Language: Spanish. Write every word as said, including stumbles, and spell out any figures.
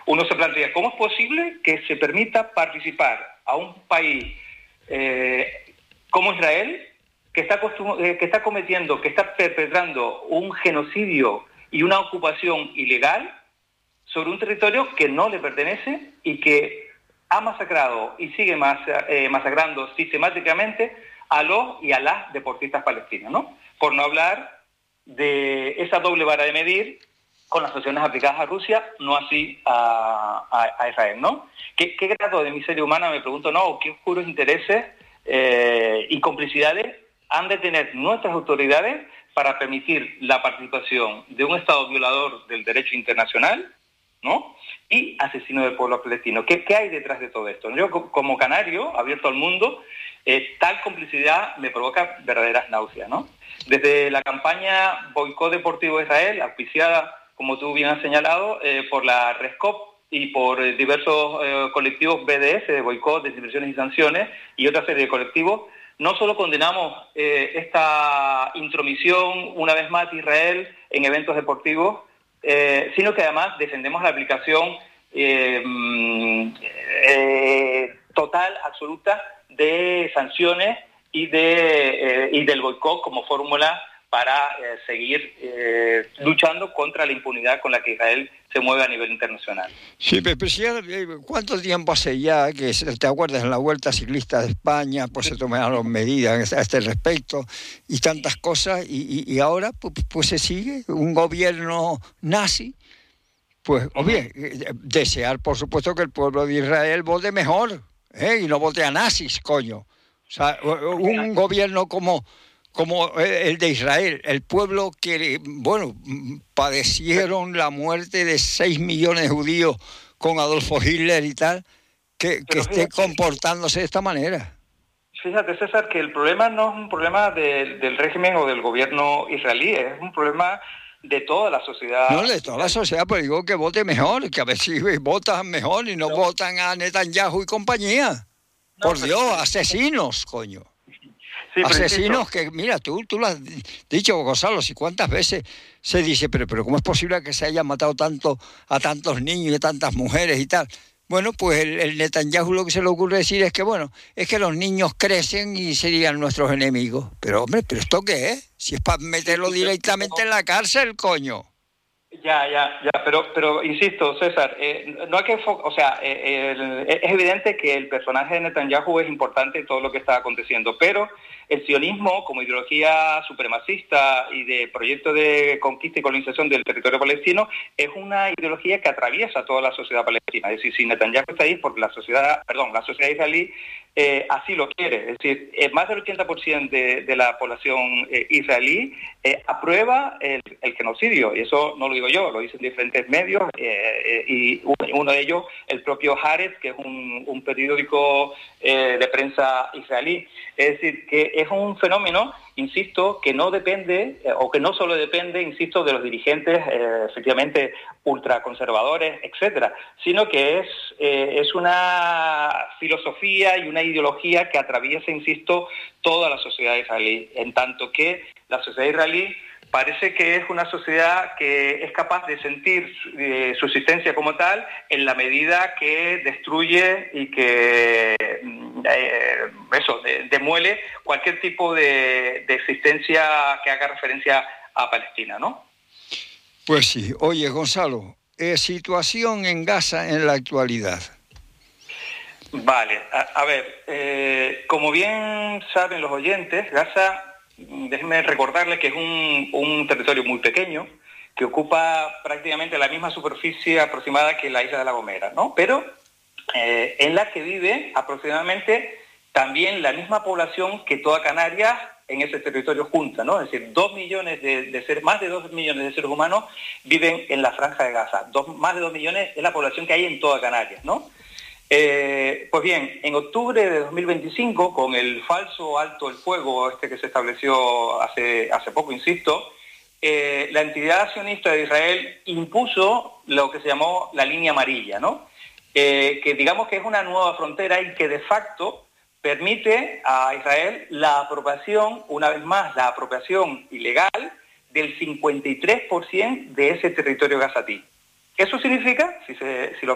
uno se plantea, ¿cómo es posible que se permita participar a un país eh, como Israel, que está, que está cometiendo, que está perpetrando un genocidio y una ocupación ilegal sobre un territorio que no le pertenece y que ha masacrado y sigue mas, eh, masacrando sistemáticamente a los y a las deportistas palestinas, ¿no? Por no hablar de esa doble vara de medir con las sanciones aplicadas a Rusia, no así a, a, a Israel, ¿no? ¿Qué, ¿Qué grado de miseria humana, me pregunto, no? ¿Qué oscuros intereses eh, y complicidades han de tener nuestras autoridades para permitir la participación de un Estado violador del derecho internacional, ¿no? Y asesino del pueblo palestino? ¿Qué, qué hay detrás de todo esto? Yo, como canario, abierto al mundo, eh, tal complicidad me provoca verdaderas náuseas, ¿no? Desde la campaña Boicot Deportivo de Israel, auspiciada, como tú bien has señalado, eh, por la Rescop y por eh, diversos eh, colectivos B D S, de boicot, desinversiones y sanciones, y otra serie de colectivos, no solo condenamos eh, esta intromisión, una vez más, de Israel en eventos deportivos, Eh, sino que además defendemos la aplicación eh, eh, total, absoluta, de sanciones y, de, eh, y del boicot como fórmula para eh, seguir eh, luchando contra la impunidad con la que Israel se mueve a nivel internacional. Sí, pero ¿cuánto tiempo hace ya que, te acuerdas, en la Vuelta Ciclista de España, pues se tomaron medidas a este respecto y tantas cosas, y, y, y ahora pues, pues se sigue un gobierno nazi? Pues, o bien, desear, por supuesto, que el pueblo de Israel vote mejor, ¿eh? Y no vote a nazis, coño. O sea, un gobierno como... como el de Israel, el pueblo que, bueno, padecieron la muerte de seis millones de judíos con Adolfo Hitler y tal, que, que esté comportándose de esta manera. Fíjate, César, que el problema no es un problema de, del régimen o del gobierno israelí, es un problema de toda la sociedad. No, de toda la sociedad, pero digo que vote mejor, que a ver si votan mejor y no, no. votan a Netanyahu y compañía. No, Por Dios, pero... asesinos, coño. Sí, asesinos que, mira, tú, tú lo has dicho, Gonzalo, si cuántas veces se dice, pero, pero ¿cómo es posible que se hayan matado tanto a tantos niños y a tantas mujeres y tal? Bueno, pues el, el Netanyahu lo que se le ocurre decir es que, bueno, es que los niños crecen y serían nuestros enemigos. Pero, hombre, ¿pero esto qué es? Si es para meterlo directamente en la cárcel, coño. Ya, ya, ya, pero, pero insisto, César, eh, no hay que, o sea, eh, el, es evidente que el personaje de Netanyahu es importante en todo lo que está aconteciendo, pero el sionismo, como ideología supremacista y de proyecto de conquista y colonización del territorio palestino, es una ideología que atraviesa toda la sociedad palestina. Es decir, si Netanyahu está ahí, porque la sociedad, perdón, la sociedad israelí eh, así lo quiere. Es decir, eh, más del ochenta por ciento de, de la población eh, israelí eh, aprueba el, el genocidio, y eso no lo digo yo, lo dicen diferentes medios, eh, eh, y uno de ellos, el propio Haaretz, que es un, un periódico eh, de prensa israelí. Es decir, que es un fenómeno, insisto, que no depende, eh, o que no solo depende, insisto, de los dirigentes, eh, efectivamente, ultraconservadores, etcétera, sino que es, eh, es una filosofía y una ideología que atraviesa, insisto, toda la sociedad israelí, en tanto que la sociedad israelí parece que es una sociedad que es capaz de sentir eh, su existencia como tal en la medida que destruye y que eh, eso de, demuele cualquier tipo de, de existencia que haga referencia a Palestina, ¿no? Pues sí. Oye, Gonzalo, eh, situación en Gaza en la actualidad. Vale, a, a ver, eh, como bien saben los oyentes, Gaza, déjenme recordarles que es un, un territorio muy pequeño, que ocupa prácticamente la misma superficie aproximada que la isla de La Gomera, ¿no? Pero eh, en la que vive aproximadamente también la misma población que toda Canarias en ese territorio junta, ¿no? Es decir, dos millones de, de seres, más de dos millones de seres humanos viven en la Franja de Gaza. Dos, más de dos millones es la población que hay en toda Canarias, ¿no? Eh, pues bien, en octubre de dos mil veinticinco, con el falso alto el fuego este que se estableció hace, hace poco, insisto, eh, la entidad sionista de Israel impuso lo que se llamó la línea amarilla, ¿no? Eh, que digamos que es una nueva frontera y que de facto permite a Israel la apropiación, una vez más, la apropiación ilegal del cincuenta y tres por ciento de ese territorio gazatí. Eso significa, si, se, si lo